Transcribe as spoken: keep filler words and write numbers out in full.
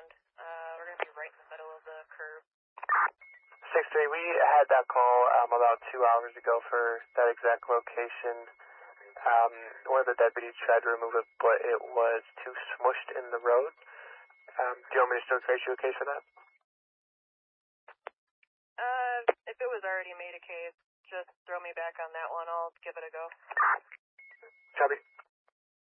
land. Uh, we're going to be right in the middle of the curve. six three, we had that call um, about two hours ago for that exact location. Um, one of the deputies tried to remove it, but it was too smushed in the road. Um, do you want me to still trace you a case for that? Uh, if it was already made a case, just throw me back on that one. I'll give it a go. Copy.